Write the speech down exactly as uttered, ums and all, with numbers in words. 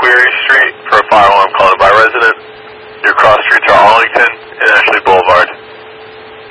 Query Street for a fire alarm call by resident. Your cross streets are Arlington and Ashley Boulevard.